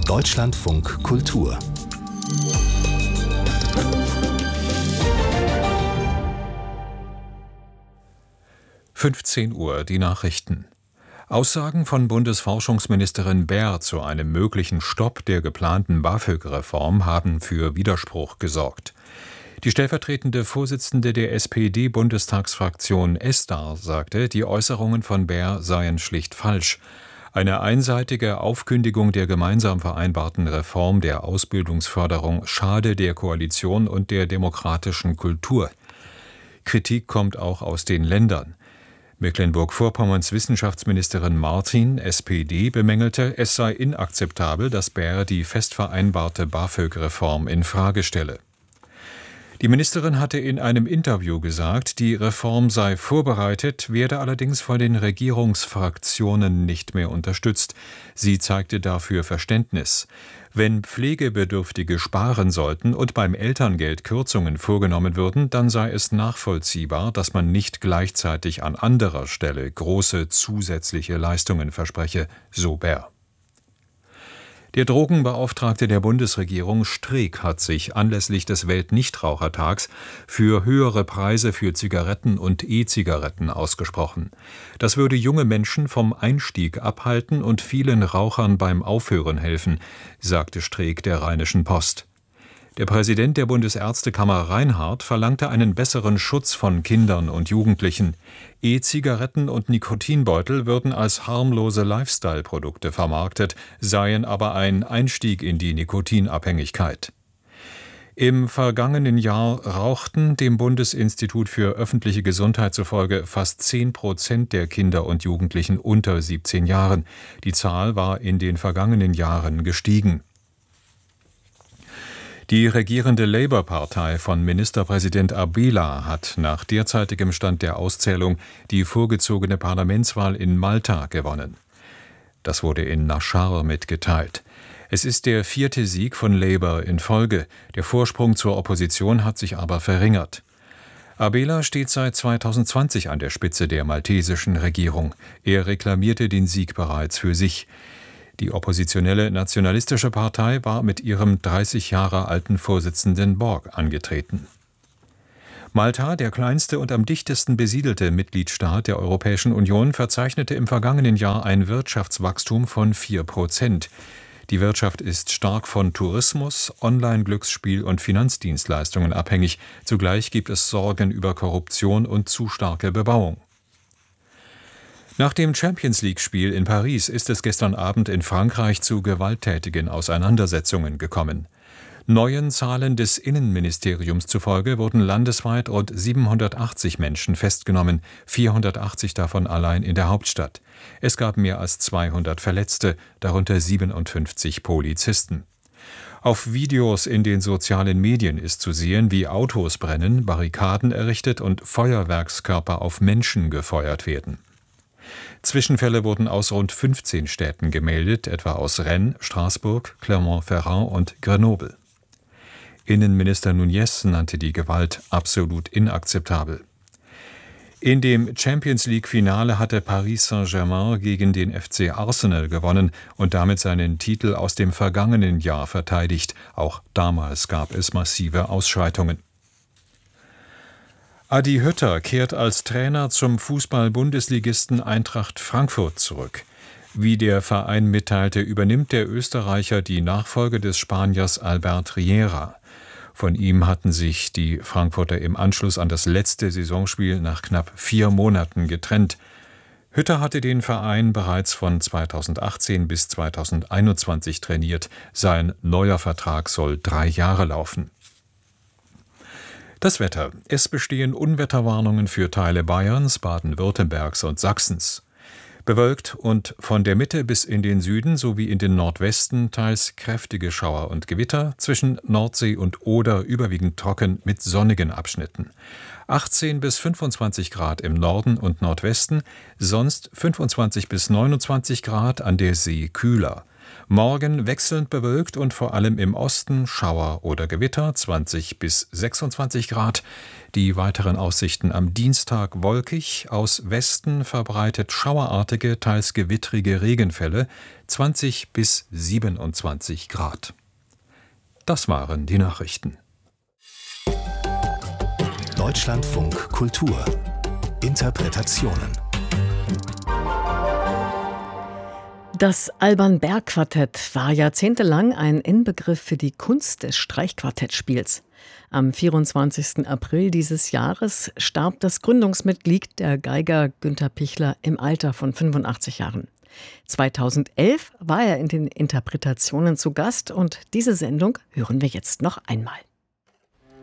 Deutschlandfunk Kultur 15 Uhr, die Nachrichten. Aussagen von Bundesforschungsministerin Baer zu einem möglichen Stopp der geplanten BAföG-Reform haben für Widerspruch gesorgt. Die stellvertretende Vorsitzende der SPD-Bundestagsfraktion Estar sagte, die Äußerungen von Baer seien schlicht falsch. Eine einseitige Aufkündigung der gemeinsam vereinbarten Reform der Ausbildungsförderung schade der Koalition und der demokratischen Kultur. Kritik kommt auch aus den Ländern. Mecklenburg-Vorpommerns Wissenschaftsministerin Martin, SPD, bemängelte, es sei inakzeptabel, dass Baer die fest vereinbarte BAföG-Reform in Frage stelle. Die Ministerin hatte in einem Interview gesagt, die Reform sei vorbereitet, werde allerdings von den Regierungsfraktionen nicht mehr unterstützt. Sie zeigte dafür Verständnis. Wenn Pflegebedürftige sparen sollten und beim Elterngeld Kürzungen vorgenommen würden, dann sei es nachvollziehbar, dass man nicht gleichzeitig an anderer Stelle große zusätzliche Leistungen verspreche, so Baer. Der Drogenbeauftragte der Bundesregierung Streeck hat sich anlässlich des Weltnichtrauchertags für höhere Preise für Zigaretten und E-Zigaretten ausgesprochen. Das würde junge Menschen vom Einstieg abhalten und vielen Rauchern beim Aufhören helfen, sagte Streeck der Rheinischen Post. Der Präsident der Bundesärztekammer Reinhardt verlangte einen besseren Schutz von Kindern und Jugendlichen. E-Zigaretten und Nikotinbeutel würden als harmlose Lifestyle-Produkte vermarktet, seien aber ein Einstieg in die Nikotinabhängigkeit. Im vergangenen Jahr rauchten dem Bundesinstitut für öffentliche Gesundheit zufolge fast 10% der Kinder und Jugendlichen unter 17 Jahren. Die Zahl war in den vergangenen Jahren gestiegen. Die regierende Labour-Partei von Ministerpräsident Abela hat nach derzeitigem Stand der Auszählung die vorgezogene Parlamentswahl in Malta gewonnen. Das wurde in Naschar mitgeteilt. Es ist der 4. Sieg von Labour in Folge. Der Vorsprung zur Opposition hat sich aber verringert. Abela steht seit 2020 an der Spitze der maltesischen Regierung. Er reklamierte den Sieg bereits für sich. Die oppositionelle Nationalistische Partei war mit ihrem 30 Jahre alten Vorsitzenden Borg angetreten. Malta, der kleinste und am dichtesten besiedelte Mitgliedstaat der Europäischen Union, verzeichnete im vergangenen Jahr ein Wirtschaftswachstum von 4%. Die Wirtschaft ist stark von Tourismus, Online-Glücksspiel und Finanzdienstleistungen abhängig. Zugleich gibt es Sorgen über Korruption und zu starke Bebauung. Nach dem Champions-League-Spiel in Paris ist es gestern Abend in Frankreich zu gewalttätigen Auseinandersetzungen gekommen. Neuen Zahlen des Innenministeriums zufolge wurden landesweit rund 780 Menschen festgenommen, 480 davon allein in der Hauptstadt. Es gab mehr als 200 Verletzte, darunter 57 Polizisten. Auf Videos in den sozialen Medien ist zu sehen, wie Autos brennen, Barrikaden errichtet und Feuerwerkskörper auf Menschen gefeuert werden. Zwischenfälle wurden aus rund 15 Städten gemeldet, etwa aus Rennes, Straßburg, Clermont-Ferrand und Grenoble. Innenminister Núñez nannte die Gewalt absolut inakzeptabel. In dem Champions-League-Finale hatte Paris Saint-Germain gegen den FC Arsenal gewonnen und damit seinen Titel aus dem vergangenen Jahr verteidigt. Auch damals gab es massive Ausschreitungen. Adi Hütter kehrt als Trainer zum Fußball-Bundesligisten Eintracht Frankfurt zurück. Wie der Verein mitteilte, übernimmt der Österreicher die Nachfolge des Spaniers Albert Riera. Von ihm hatten sich die Frankfurter im Anschluss an das letzte Saisonspiel nach knapp 4 Monaten getrennt. Hütter hatte den Verein bereits von 2018 bis 2021 trainiert. Sein neuer Vertrag soll 3 Jahre laufen. Das Wetter. Es bestehen Unwetterwarnungen für Teile Bayerns, Baden-Württembergs und Sachsens. Bewölkt und von der Mitte bis in den Süden sowie in den Nordwesten teils kräftige Schauer und Gewitter, zwischen Nordsee und Oder überwiegend trocken mit sonnigen Abschnitten. 18 bis 25 Grad im Norden und Nordwesten, sonst 25 bis 29 Grad, an der See kühler. Morgen wechselnd bewölkt und vor allem im Osten Schauer oder Gewitter, 20 bis 26 Grad. Die weiteren Aussichten am Dienstag wolkig, aus Westen verbreitet schauerartige, teils gewittrige Regenfälle, 20 bis 27 Grad. Das waren die Nachrichten. Deutschlandfunk Kultur. Interpretationen. Das Alban Berg Quartett war jahrzehntelang ein Inbegriff für die Kunst des Streichquartettspiels. Am 24. April dieses Jahres starb das Gründungsmitglied, der Geiger Günter Pichler, im Alter von 85 Jahren. 2011 war er in den Interpretationen zu Gast und diese Sendung hören wir jetzt noch einmal.